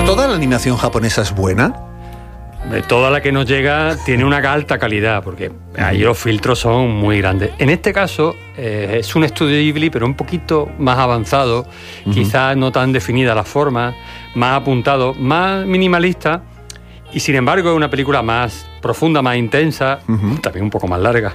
¿Toda la animación japonesa es buena? Toda la que nos llega tiene una alta calidad, porque ahí los filtros son muy grandes. En este caso es un estudio Ghibli, pero un poquito más avanzado, quizás no tan definida la forma, más apuntado, más minimalista, y sin embargo es una película más profunda, más intensa, también un poco más larga,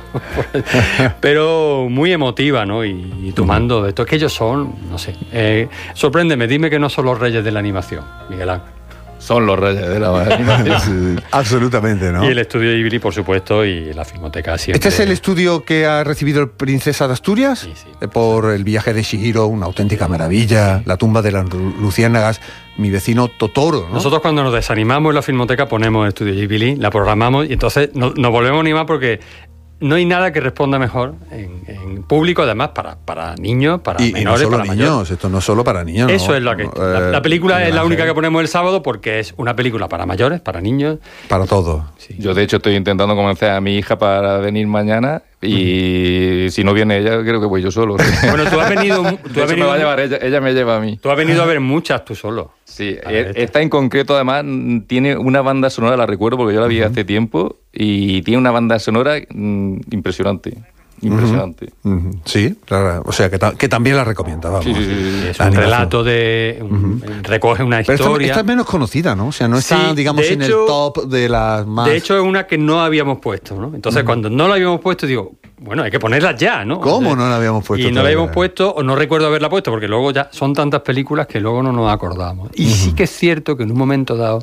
pero muy emotiva, ¿no? Y tomando esto, es que ellos son, no sé, sorpréndeme, dime que no son los reyes de la animación, Miguel Ángel. Son los reyes de la animación. Absolutamente, ¿no? Y el estudio Ghibli, por supuesto, y la Filmoteca siempre. ¿Este es el estudio que ha recibido el Princesa de Asturias? Sí, sí. Por El viaje de Chihiro, una auténtica maravilla, La tumba de las luciérnagas, Mi vecino Totoro, ¿no? Nosotros cuando nos desanimamos en la Filmoteca ponemos el estudio Ghibli, la programamos y entonces nos volvemos a animar porque no hay nada que responda mejor en público, además para niños, para menores, y no solo para niños, mayores. esto no es solo para niños. Eso ¿no? es lo que... La película es la única que ponemos el sábado porque es una película para mayores, para niños. Para todo. Sí. Yo, de hecho, estoy intentando convencer a mi hija para venir mañana y si no viene ella, creo que voy yo solo. Bueno, tú has venido... Me va a llevar ella me lleva a mí. Tú has venido a ver muchas tú solo. Sí, esta en concreto además tiene una banda sonora, la recuerdo porque yo la vi hace tiempo, y tiene una banda sonora impresionante. Impresionante. Sí, claro, o sea que también la recomienda, vamos. Sí. Es un relato de... recoge una Pero historia. esta es menos conocida, ¿no? O sea, no está, Sí, digamos, de en hecho, el top de las más... De hecho, es una que no habíamos puesto, ¿no? Entonces, cuando no la habíamos puesto, digo, bueno, hay que ponerla ya, ¿no? ¿Cómo no la habíamos puesto? Y no la habíamos puesto, o no recuerdo haberla puesto, porque luego ya son tantas películas que luego no nos acordamos. Y sí que es cierto que en un momento dado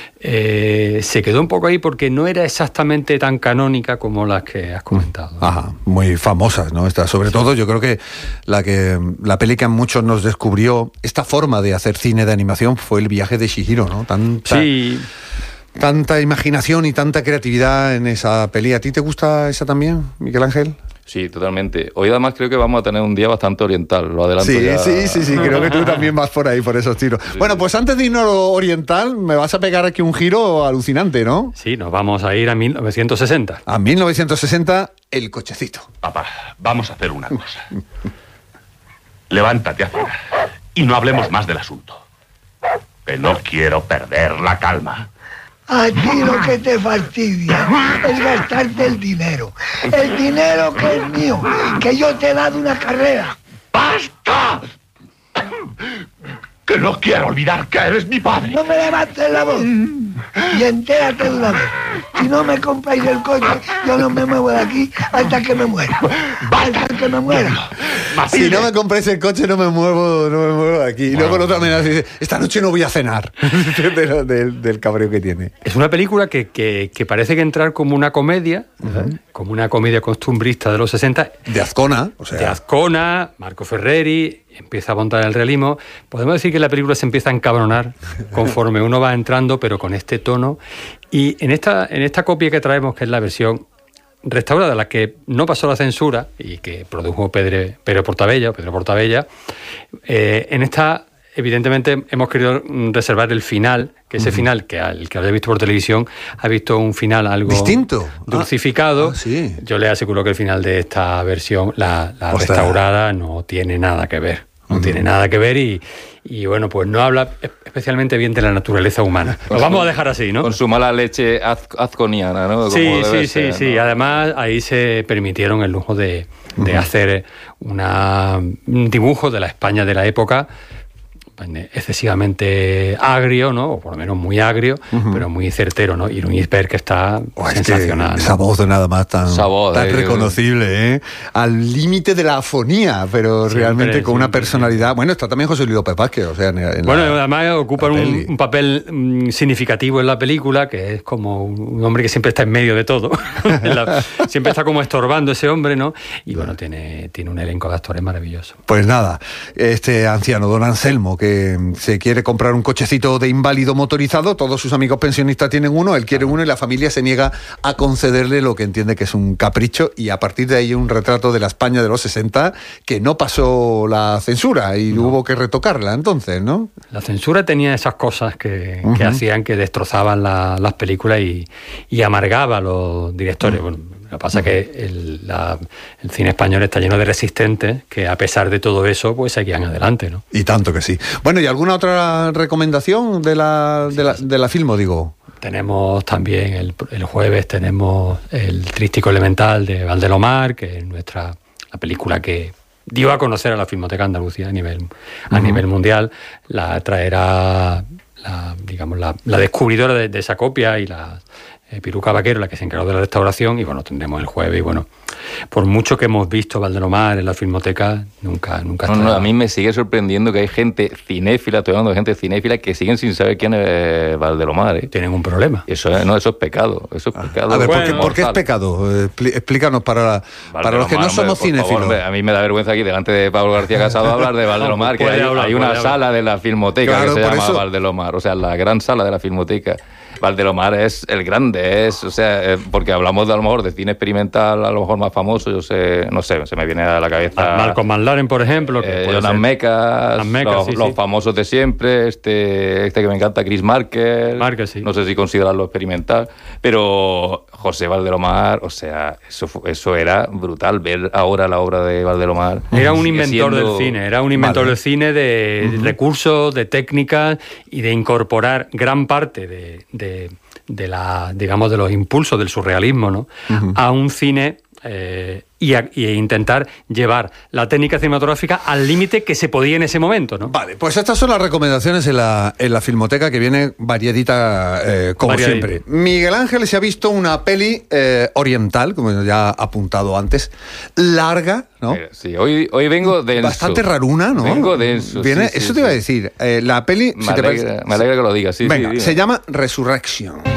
se quedó un poco ahí porque no era exactamente tan canónica como las que has comentado. Ajá, muy famosas, ¿no? Sobre todo, yo creo que la peli que a muchos nos descubrió esta forma de hacer cine de animación fue El viaje de Chihiro, ¿no? Tanta imaginación y tanta creatividad en esa peli. ¿A ti te gusta esa también, Miguel Ángel? Sí, totalmente. Hoy además creo que vamos a tener un día bastante oriental, lo adelanto ya. Sí, creo que tú también vas por ahí, por esos tiros. Sí. Bueno, pues antes de irnos a lo oriental, me vas a pegar aquí un giro alucinante, ¿no? Sí, nos vamos a ir a 1960. A 1960, El cochecito. Papá, vamos a hacer una cosa. Levántate a cenar y no hablemos más del asunto. Que no quiero perder la calma. A ti lo que te fastidia es gastarte el dinero. El dinero que es mío, que yo te he dado una carrera. ¡Basta! Que no quiero olvidar que eres mi padre. No me levantes la voz y entérate de una vez. Si no me compráis el coche, yo no me muevo de aquí hasta que me muera. Hasta que me muera. Si no me compráis el coche, no me muevo de aquí. Y luego en otra manera dice, esta noche no voy a cenar. del cabreo que tiene. Es una película que parece que entrar como una comedia, como una comedia costumbrista de los 60. De Azcona, o sea. De Azcona, Marco Ferreri, empieza a montar el realismo. Podemos decir que la película se empieza a encabronar conforme uno va entrando, pero con este tono. Y en esta copia que traemos, que es la versión restaurada, la que no pasó la censura y que produjo Pedro Portabella, en esta evidentemente hemos querido reservar el final, que ese final, que el que haya visto por televisión ha visto un final algo distinto, dulcificado. Sí. Yo le aseguro que el final de esta versión, la restaurada, no tiene nada que ver. No tiene nada que ver y bueno, pues no habla especialmente bien de la naturaleza humana. Lo vamos a dejar así, ¿no? Con su mala leche azconiana, ¿no? Sí. Además, ahí se permitieron el lujo de hacer un dibujo de la España de la época excesivamente agrio, ¿no? O por lo menos muy agrio, pero muy certero, ¿no? Y Luis Berg que está sensacional. Esa voz de nada más tan reconocible, ¿eh? Al límite de la afonía, pero realmente con una personalidad. Bueno, está también José Luis López Vázquez, o sea, además ocupa un papel significativo en la película, que es como un hombre que siempre está en medio de todo. Siempre está como estorbando ese hombre, ¿no? Y bueno, tiene un elenco de actores maravilloso. Pues nada, este anciano, don Anselmo, que se quiere comprar un cochecito de inválido motorizado, todos sus amigos pensionistas tienen uno, él quiere uno y la familia se niega a concederle lo que entiende que es un capricho, y a partir de ahí un retrato de la España de los 60 que no pasó la censura y hubo que retocarla entonces, ¿no? La censura tenía esas cosas que hacían que destrozaban las películas y amargaba a los directores. Bueno, Lo que pasa es que el cine español está lleno de resistentes que, a pesar de todo eso, pues seguían adelante, ¿no? Y tanto que sí. Bueno, ¿y alguna otra recomendación de la Filmo, digo? Tenemos también, el jueves tenemos el Tríptico Elemental de Valdelomar, que es la película que dio a conocer a la Filmoteca Andalucía a nivel mundial. La traerá la descubridora de esa copia y la Piruca Vaquero, la que se encargó de la restauración, y bueno, tendremos el jueves. Y bueno, por mucho que hemos visto Valdelomar en la Filmoteca, nunca No, a mí me sigue sorprendiendo que hay gente cinéfila, estoy hablando de gente cinéfila, que siguen sin saber quién es Valdelomar, ¿eh? Tienen un problema. Eso es pecado. Eso es pecado. A ver, Bueno, ¿por qué es pecado? Explícanos para los que no somos cinéfilos. A mí me da vergüenza aquí, delante de Pablo García Casado, hablar de Valdelomar, que hay una sala de la Filmoteca, claro, que se llama Valdelomar, o sea, la gran sala de la Filmoteca. Valdelomar es el grande, porque hablamos a lo mejor de cine experimental, a lo mejor más famoso, no sé, se me viene a la cabeza Malcolm McLaren, por ejemplo, Jonas Mekas, los famosos de siempre, este que me encanta, Chris Marker, sí. No sé si considerarlo experimental, pero José Valdelomar, o sea, eso era brutal, ver ahora la obra de Valdelomar. Era un inventor del cine, del cine, de recursos, de técnicas, y de incorporar gran parte de los impulsos del surrealismo, ¿no? A un cine y intentar llevar la técnica cinematográfica al límite que se podía en ese momento, ¿no? Vale, pues estas son las recomendaciones en la Filmoteca, que viene variadita como siempre. Miguel Ángel se ha visto una peli oriental, como ya ha apuntado antes, larga, ¿no? Sí, hoy vengo denso. Bastante raruna, ¿no? Vengo denso. Eso te iba a decir. La peli... Me alegra que lo digas. Venga, se llama Resurrection.